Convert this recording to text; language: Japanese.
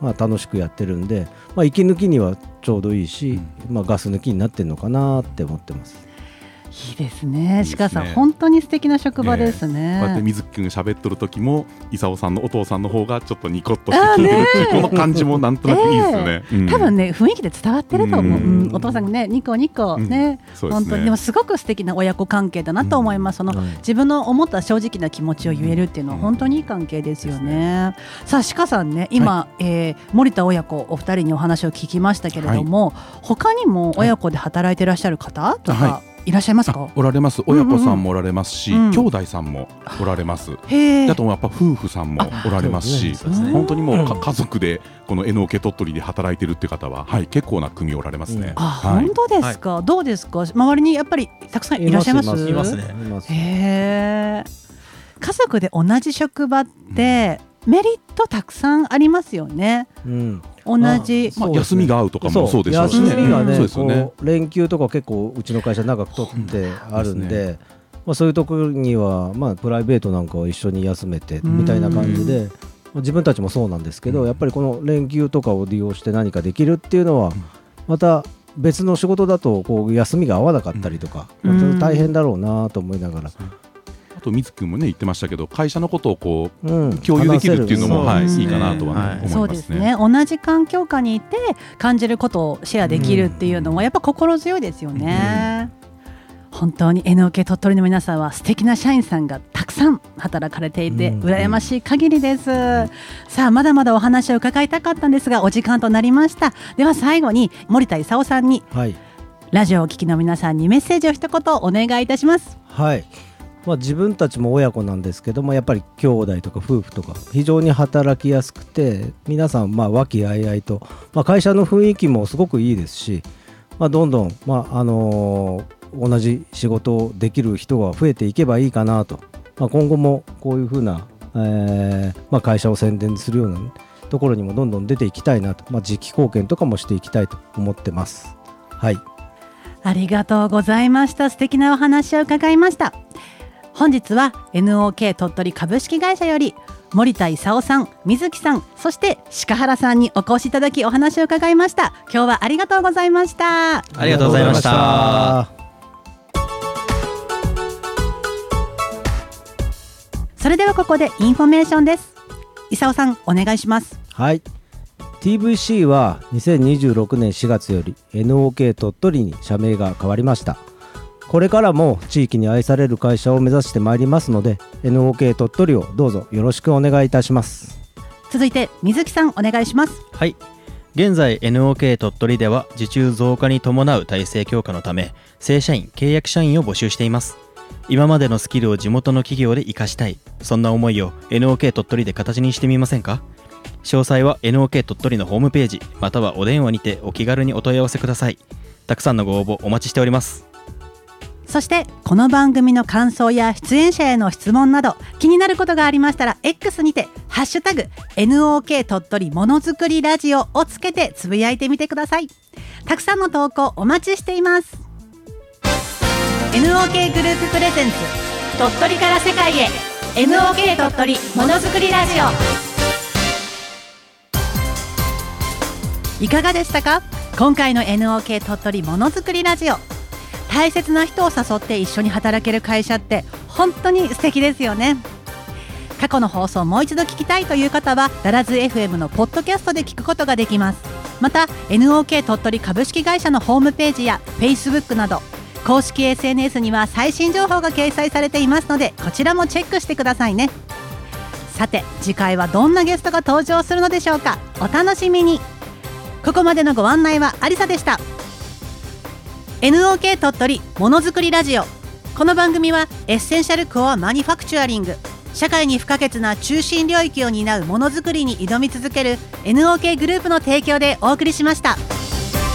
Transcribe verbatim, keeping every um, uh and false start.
まあ、楽しくやってるんで、まあ、息抜きにはちょうどいいし、うんまあ、ガス抜きになってるのかなって思ってます。 いいですね。鹿さん本当に素敵な職場ですね。 えー、こうやって水木くんが喋っとる時も功さんのお父さんの方がちょっとニコッとして聞いてるっていうこの感じもなんとなくいいですよね、 えーうん、多分ね雰囲気で伝わってると思う、うんうん、 お父さんがねニコニコね、うん、本当にでもすごく素敵な親子関係だなと思います、うん、その自分の思った正直な気持ちを言えるっていうのは本当にいい関係ですよね、うん、さあ鹿さんね今、はいえー、森田親子お二人にお話を聞きましたけれども、はい、他にも親子で働いていらっしゃる方とか、はいいらっしゃいますか？ おられます。親子さんもおられますし、うんうん、兄弟さんもおられます。あとやっぱ夫婦さんもおられますし、本当にもうか家族でこの エヌオーケー 鳥取で働いてるって方は、はい、結構な組おられますね。 あ、 はい、 本当ですか、はい、どうですか？周りにやっぱりたくさんいらっしゃいます？ いますね。 へー、家族で同じ職場って、うん、メリットたくさんありますよね、うん同じ、 まあ、休みが合うとかもそうでしょうしね。 休みがね、うん、そうですよね。連休とか結構うちの会社長く取ってあるんで、うんねまあ、そういうところには、まあ、プライベートなんかを一緒に休めてみたいな感じで、まあ、自分たちもそうなんですけど、やっぱりこの連休とかを利用して何かできるっていうのはまた別の仕事だとこう休みが合わなかったりとか、まあ、ちょっと大変だろうなと思いながら、 あと水木君もね言ってましたけど、会社のことをこう、うん、共有できるっていうのも、はい、いいかなとは、ねはい、思いますね。 そうですね。同じ環境下にいて感じることをシェアできるっていうのはやっぱ心強いですよね、うん、本当に エヌオーケー 鳥取の皆さんは素敵な社員さんがたくさん働かれていて、うん、羨ましい限りです、うん、さあまだまだお話を伺いたかったんですがお時間となりました。では最後に森田勲さんに、はい、ラジオをお聞きの皆さんにメッセージを一言お願いいたします。 はいまあ、自分たちも親子なんですけども、やっぱり兄弟とか夫婦とか非常に働きやすくて、皆さんまあ和気あいあいと、まあ、会社の雰囲気もすごくいいですし、まあ、どんどん、まああのー、同じ仕事をできる人が増えていけばいいかなと、まあ、今後もこういうふうな、えーまあ、会社を宣伝するようなところにもどんどん出ていきたいなと、まあ、実機貢献とかもしていきたいと思ってます。はい、 ありがとうございました。素敵なお話を伺いました。本日は エヌオーケー 鳥取株式会社より森田勲さん、水木さん、そして鹿原さんにお越しいただきお話を伺いました。今日はありがとうございました。 ありがとうございました。 それではここでインフォメーションです。勲さんお願いします。 はい、 ティーブイシー はにせんにじゅうろくねんしがつより エヌオーケー 鳥取に社名が変わりました。これからも地域に愛される会社を目指してまいりますので エヌオーケー 鳥取をどうぞよろしくお願いいたします。 続いて水木さんお願いします。 はい、現在 エヌオーケー 鳥取では受注増加に伴う体制強化のため正社員契約社員を募集しています。今までのスキルを地元の企業で活かしたい、そんな思いを エヌオーケー 鳥取で形にしてみませんか。詳細は エヌオーケー 鳥取のホームページまたはお電話にてお気軽にお問い合わせください。たくさんのご応募お待ちしております。 そしてこの番組の感想や出演者への質問など気になることがありましたら X にてハッシュタグ エヌオーケー 鳥取ものづくりラジオをつけてつぶやいてみてください。たくさんの投稿お待ちしています。 エヌオーケー グループプレゼンツ鳥取から世界へ エヌオーケー 鳥取ものづくりラジオいかがでしたか。今回の エヌオーケー 鳥取ものづくりラジオ、大切な人を誘って一緒に働ける会社って本当に素敵ですよね。過去の放送をもう一度聞きたいという方はダラズ エフエム のポッドキャストで聞くことができます。また エヌオーケー 鳥取株式会社のホームページや Facebook など公式 エスエヌエス には最新情報が掲載されていますのでこちらもチェックしてくださいね。さて次回はどんなゲストが登場するのでしょうか。お楽しみに。ここまでのご案内はありさでした。エヌオーケー 鳥取ものづくりラジオ、この番組はエッセンシャルコアマニファクチュアリング、社会に不可欠な中心領域を担うものづくりに挑み続ける エヌオーケー グループの提供でお送りしました。